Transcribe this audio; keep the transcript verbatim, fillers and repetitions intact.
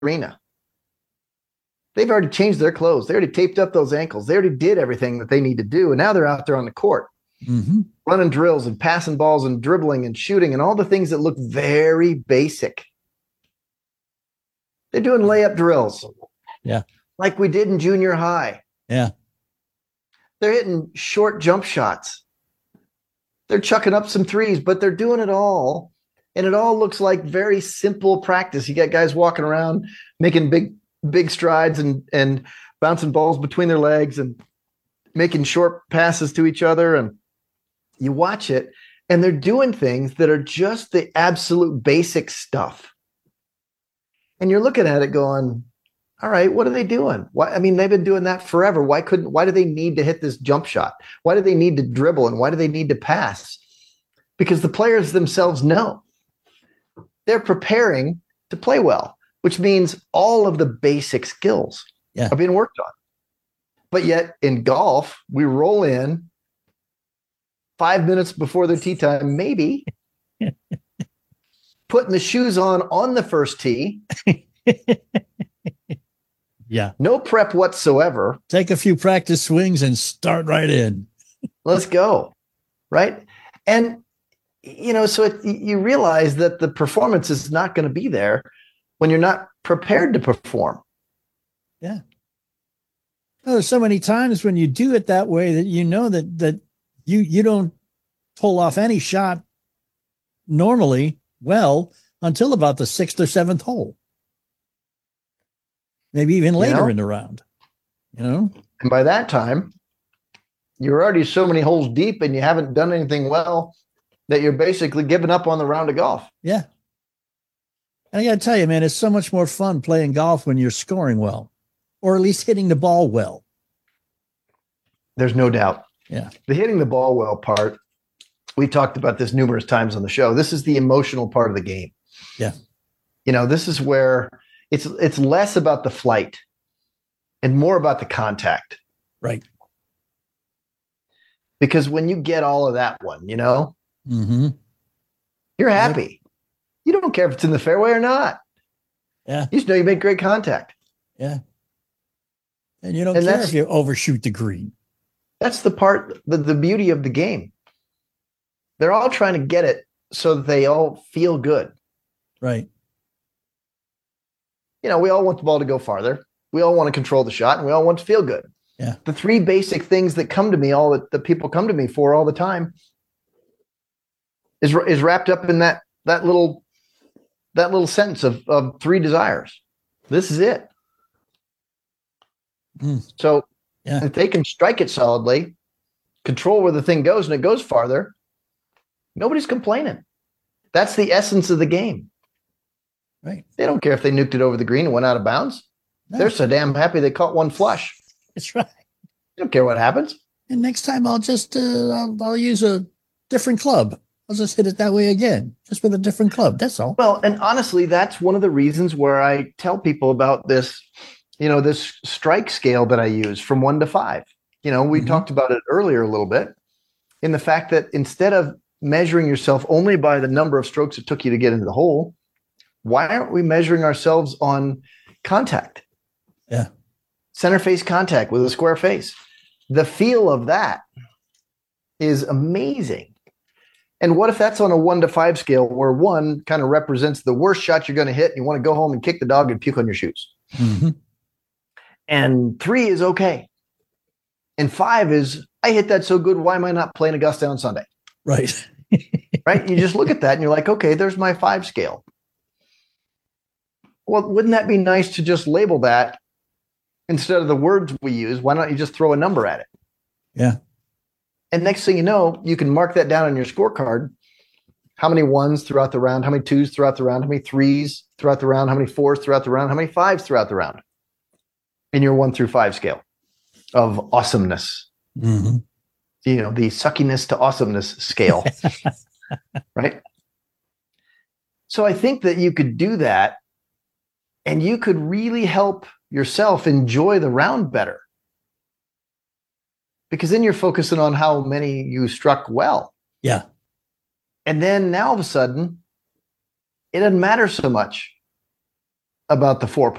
arena. They've already changed their clothes. They already taped up those ankles. They already did everything that they need to do. And now they're out there on the court, mm-hmm. running drills and passing balls and dribbling and shooting and all the things that look very basic. They're doing layup drills. Yeah. Like we did in junior high. Yeah. They're hitting short jump shots. They're chucking up some threes, but they're doing it all. And it all looks like very simple practice. You got guys walking around, making big, big strides and, and bouncing balls between their legs and making short passes to each other. And you watch it and they're doing things that are just the absolute basic stuff. And you're looking at it going, all right, what are they doing? Why? I mean, they've been doing that forever. Why couldn't, why do they need to hit this jump shot? Why do they need to dribble? And why do they need to pass? Because the players themselves know they're preparing to play well, which means all of the basic skills yeah. are being worked on. But yet in golf, we roll in five minutes before their tee time, maybe putting the shoes on on the first tee. Yeah. No prep whatsoever. Take a few practice swings and start right in. Let's go. Right. And, you know, so it, you realize that the performance is not going to be there when you're not prepared to perform. Yeah. Well, there's so many times when you do it that way that you know that that you you don't pull off any shot normally well until about the sixth or seventh hole. Maybe even later you know? in the round. You know? And by that time, you're already so many holes deep and you haven't done anything well that you're basically giving up on the round of golf. Yeah. And I got to tell you, man, it's so much more fun playing golf when you're scoring well, or at least hitting the ball well. There's no doubt. Yeah. The hitting the ball well part, we talked about this numerous times on the show. This is the emotional part of the game. Yeah. You know, this is where it's it's less about the flight and more about the contact. Right. Because when you get all of that one, you know, mm-hmm. you're happy. You don't care if it's in the fairway or not. Yeah. You just know you make great contact. Yeah. And you don't and care if you overshoot the green. That's the part, the, the beauty of the game. They're all trying to get it so that they all feel good. Right. You know, we all want the ball to go farther. We all want to control the shot and we all want to feel good. Yeah. The three basic things that come to me, all that the people come to me for all the time is, is wrapped up in that, that little, that little sentence of, of three desires. This is it. Mm. So yeah. if they can strike it solidly, control where the thing goes and it goes farther, nobody's complaining. That's the essence of the game. Right. They don't care if they nuked it over the green and went out of bounds. No. They're so damn happy they caught one flush. That's right. They don't care what happens. And next time I'll just, uh, I'll, I'll use a different club. I'll just hit it that way again, just with a different club. That's all. Well, and honestly, that's one of the reasons where I tell people about this, you know, this strike scale that I use from one to five. You know, we mm-hmm. talked about it earlier a little bit in the fact that instead of measuring yourself only by the number of strokes it took you to get into the hole, why aren't we measuring ourselves on contact? Yeah. Center face contact with a square face. The feel of that is amazing. And what if that's on a one to five scale where one kind of represents the worst shot you're going to hit and you want to go home and kick the dog and puke on your shoes? Mm-hmm. And three is okay. And five is, I hit that so good, why am I not playing Augusta on Sunday? Right. Right? You just look at that and you're like, okay, there's my five scale. Well, wouldn't that be nice to just label that instead of the words we use? Why don't you just throw a number at it? Yeah. And next thing you know, you can mark that down on your scorecard. How many ones throughout the round? How many twos throughout the round? How many threes throughout the round? How many fours throughout the round? How many fives throughout the round? In your one through five scale of awesomeness. Mm-hmm. You know, the suckiness to awesomeness scale. Right? So I think that you could do that and you could really help yourself enjoy the round better. Because then you're focusing on how many you struck well. Yeah. And then now all of a sudden, it doesn't matter so much about the four